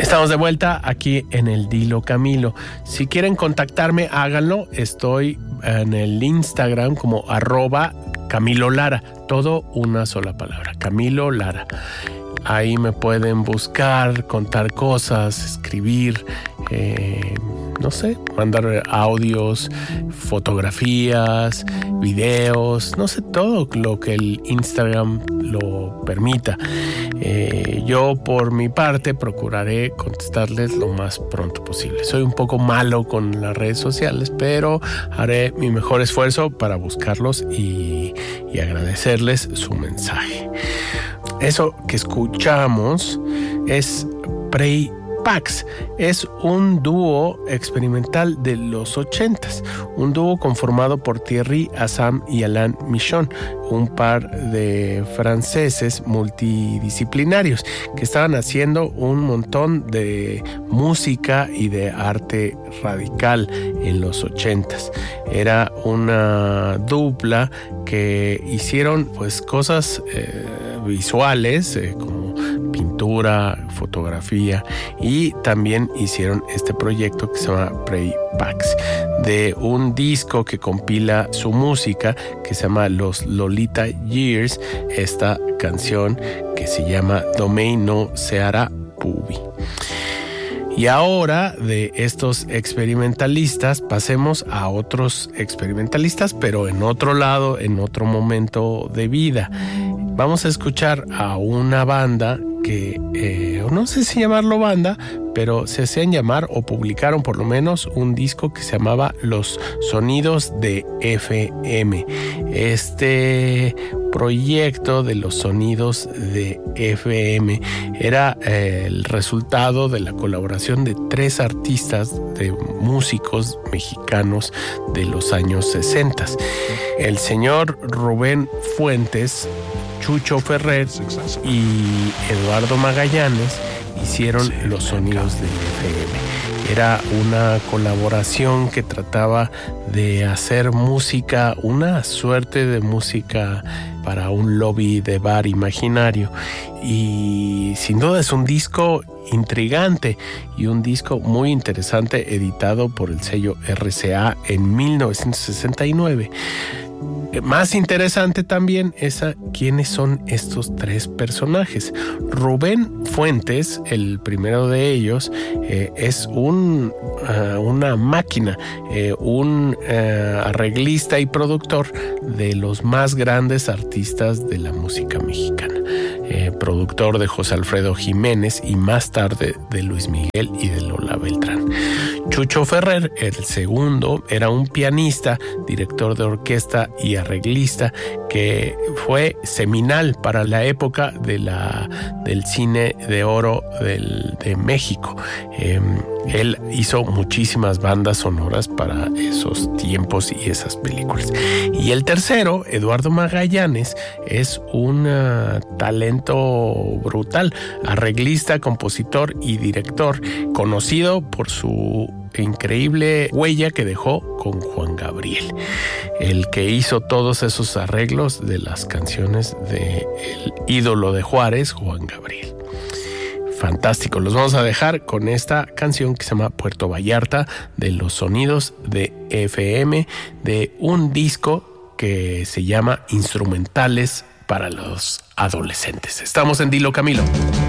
Estamos de vuelta aquí en el Dilo Camilo. Si quieren contactarme, háganlo. Estoy en el Instagram como @Camilo Lara. Todo una sola palabra, Camilo Lara. Ahí me pueden buscar, contar cosas, escribir, no sé, mandar audios, fotografías, videos, no sé, todo lo que el Instagram lo permita. Yo por mi parte procuraré contestarles lo más pronto posible. Soy un poco malo con las redes sociales, pero haré mi mejor esfuerzo para buscarlos y agradecerles su mensaje. Eso que escuchamos es Prey Pax. Es un dúo experimental de los 80s, un dúo conformado por Thierry Assam y Alain Michon, un par de franceses multidisciplinarios que estaban haciendo un montón de música y de arte radical en los 80s. Era una dupla que hicieron pues cosas visuales como pintura, fotografía, y también hicieron este proyecto que se llama Prey Pax, de un disco que compila su música que se llama Los Lolita Years, esta canción que se llama Domain no Seara Pubi. Y ahora de estos experimentalistas pasemos a otros experimentalistas, pero en otro lado, en otro momento de vida. Vamos a escuchar a una banda que, no sé si llamarlo banda, pero se hacían llamar o publicaron por lo menos un disco que se llamaba Los Sonidos de FM. Este proyecto de Los Sonidos de FM era el resultado de la colaboración de 3 artistas, de músicos mexicanos de los años 60. El señor Rubén Fuentes, Chucho Ferrer y Eduardo Magallanes hicieron Los Sonidos del FM. Era una colaboración que trataba de hacer música, una suerte de música para un lobby de bar imaginario. Y sin duda es un disco intrigante y un disco muy interesante, editado por el sello RCA en 1969. Más interesante también es quiénes son estos 3 personajes. Rubén Fuentes, el primero de ellos, es una máquina, un arreglista y productor de los más grandes artistas de la música mexicana. Productor de José Alfredo Jiménez y más tarde de Luis Miguel y de Lola Beltrán. Chucho Ferrer, el segundo, era un pianista, director de orquesta y arreglista que fue seminal para la época del cine de oro de México. Él hizo muchísimas bandas sonoras para esos tiempos y esas películas. Y el tercero, Eduardo Magallanes, es un talento brutal, arreglista, compositor y director, conocido por su increíble huella que dejó con Juan Gabriel, el que hizo todos esos arreglos de las canciones del ídolo de Juárez, Juan Gabriel. Fantástico, los vamos a dejar con esta canción que se llama Puerto Vallarta, de Los Sonidos de FM, de un disco que se llama Instrumentales para los Adolescentes. Estamos en Dilo Camilo.